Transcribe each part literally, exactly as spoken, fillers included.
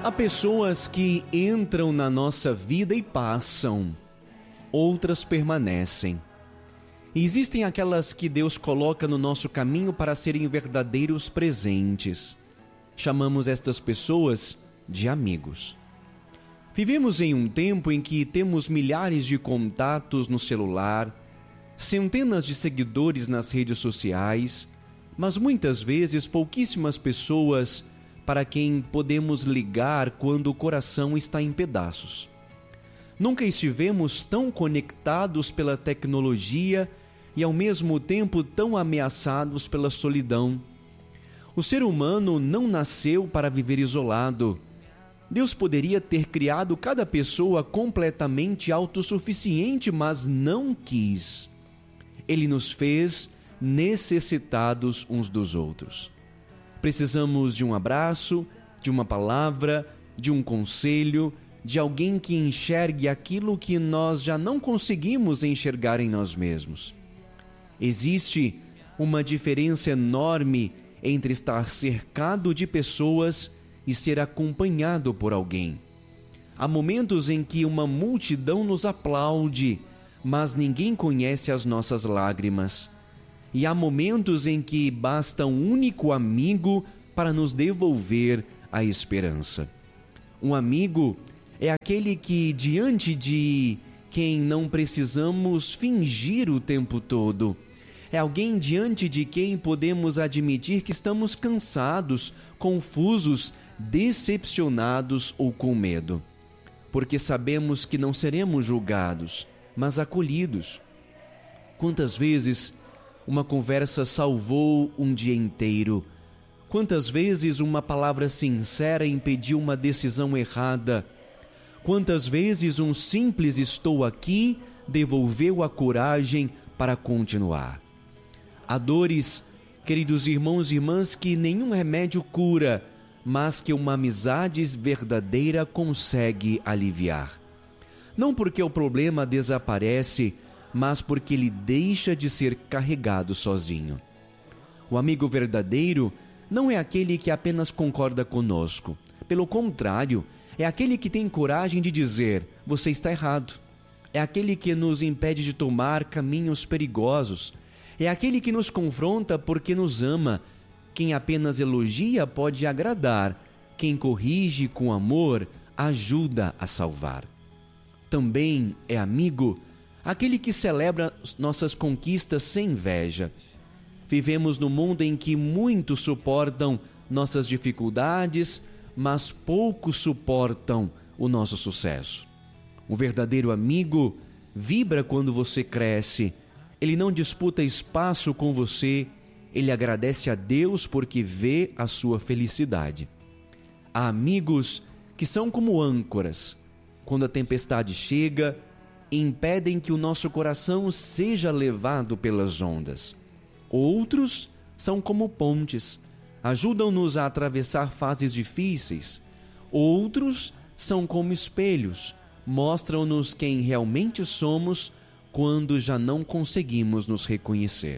Há pessoas que entram na nossa vida e passam, outras permanecem. E existem aquelas que Deus coloca no nosso caminho para serem verdadeiros presentes. Chamamos estas pessoas de amigos. Vivemos em um tempo em que temos milhares de contatos no celular, centenas de seguidores nas redes sociais, mas muitas vezes pouquíssimas pessoas para quem podemos ligar quando o coração está em pedaços. Nunca estivemos tão conectados pela tecnologia e ao mesmo tempo tão ameaçados pela solidão. O ser humano não nasceu para viver isolado. Deus poderia ter criado cada pessoa completamente autossuficiente, mas não quis. Ele nos fez necessitados uns dos outros. Precisamos de um abraço, de uma palavra, de um conselho, de alguém que enxergue aquilo que nós já não conseguimos enxergar em nós mesmos. Existe uma diferença enorme entre estar cercado de pessoas e ser acompanhado por alguém. Há momentos em que uma multidão nos aplaude, mas ninguém conhece as nossas lágrimas. E há momentos em que basta um único amigo para nos devolver a esperança. Um amigo é aquele que, diante de quem não precisamos fingir o tempo todo, é alguém diante de quem podemos admitir que estamos cansados, confusos, decepcionados ou com medo. Porque sabemos que não seremos julgados, mas acolhidos. Quantas vezes uma conversa salvou um dia inteiro? Quantas vezes uma palavra sincera impediu uma decisão errada? Quantas vezes um simples "estou aqui" devolveu a coragem para continuar? Há dores, queridos irmãos e irmãs, que nenhum remédio cura, mas que uma amizade verdadeira consegue aliviar. Não porque o problema desaparece, mas porque ele deixa de ser carregado sozinho. O amigo verdadeiro não é aquele que apenas concorda conosco. Pelo contrário, é aquele que tem coragem de dizer: você está errado. É aquele que nos impede de tomar caminhos perigosos. É aquele que nos confronta porque nos ama. Quem apenas elogia pode agradar. Quem corrige com amor ajuda a salvar. Também é amigo aquele que celebra nossas conquistas sem inveja. Vivemos num mundo em que muitos suportam nossas dificuldades, mas poucos suportam o nosso sucesso. Um verdadeiro amigo vibra quando você cresce. Ele não disputa espaço com você, ele agradece a Deus porque vê a sua felicidade. Há amigos que são como âncoras. Quando a tempestade chega, impedem que o nosso coração seja levado pelas ondas. Outros são como pontes, ajudam-nos a atravessar fases difíceis. Outros são como espelhos, mostram-nos quem realmente somos quando já não conseguimos nos reconhecer.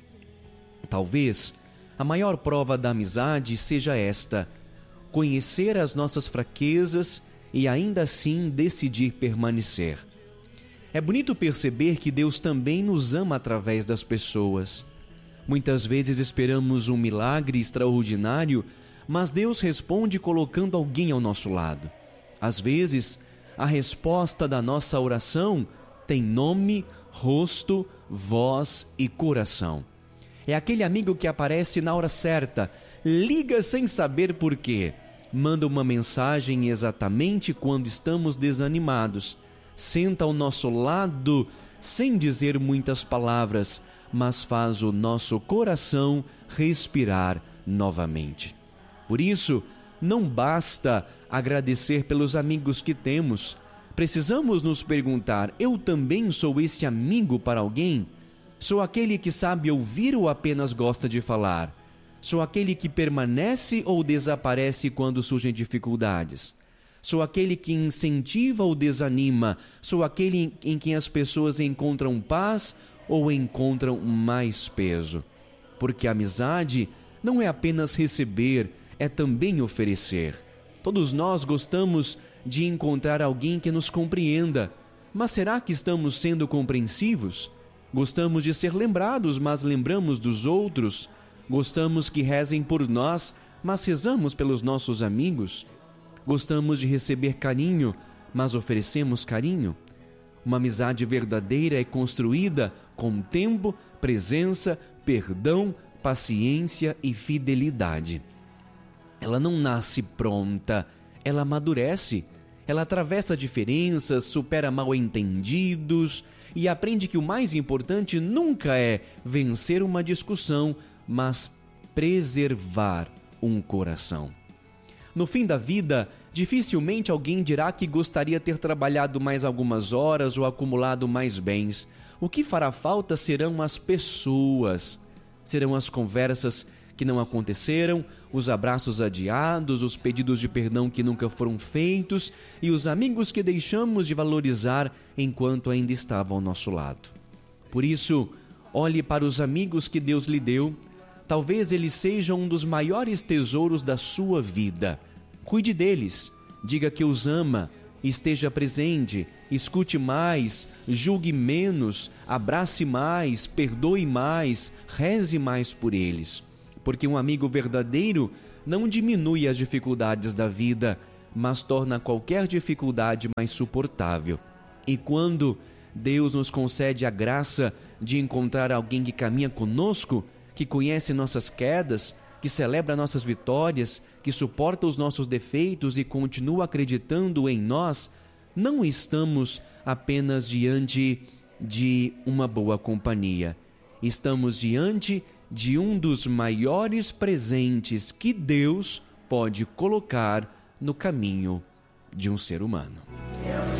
Talvez a maior prova da amizade seja esta: conhecer as nossas fraquezas e ainda assim decidir permanecer. É bonito perceber que Deus também nos ama através das pessoas. Muitas vezes esperamos um milagre extraordinário, mas Deus responde colocando alguém ao nosso lado. Às vezes, a resposta da nossa oração tem nome, rosto, voz e coração. É aquele amigo que aparece na hora certa, liga sem saber por quê, manda uma mensagem exatamente quando estamos desanimados, senta ao nosso lado sem dizer muitas palavras, mas faz o nosso coração respirar novamente. Por isso, não basta agradecer pelos amigos que temos. Precisamos nos perguntar: eu também sou esse amigo para alguém? Sou aquele que sabe ouvir ou apenas gosta de falar? Sou aquele que permanece ou desaparece quando surgem dificuldades? Sou aquele que incentiva ou desanima? Sou aquele em quem as pessoas encontram paz ou encontram mais peso? Porque a amizade não é apenas receber, é também oferecer. Todos nós gostamos de encontrar alguém que nos compreenda, mas será que estamos sendo compreensivos? Gostamos de ser lembrados, mas lembramos dos outros? Gostamos que rezem por nós, mas rezamos pelos nossos amigos? Gostamos de receber carinho, mas oferecemos carinho? Uma amizade verdadeira é construída com tempo, presença, perdão, paciência e fidelidade. Ela não nasce pronta, ela amadurece. Ela atravessa diferenças, supera mal-entendidos e aprende que o mais importante nunca é vencer uma discussão, mas preservar um coração. No fim da vida, dificilmente alguém dirá que gostaria ter trabalhado mais algumas horas ou acumulado mais bens. O que fará falta serão as pessoas, serão as conversas que não aconteceram, os abraços adiados, os pedidos de perdão que nunca foram feitos e os amigos que deixamos de valorizar enquanto ainda estavam ao nosso lado. Por isso, olhe para os amigos que Deus lhe deu. Talvez eles sejam um dos maiores tesouros da sua vida. Cuide deles, diga que os ama, esteja presente, escute mais, julgue menos, abrace mais, perdoe mais, reze mais por eles. Porque um amigo verdadeiro não diminui as dificuldades da vida, mas torna qualquer dificuldade mais suportável. E quando Deus nos concede a graça de encontrar alguém que caminha conosco, que conhece nossas quedas, que celebra nossas vitórias, que suporta os nossos defeitos e continua acreditando em nós, não estamos apenas diante de uma boa companhia. Estamos diante de um dos maiores presentes que Deus pode colocar no caminho de um ser humano.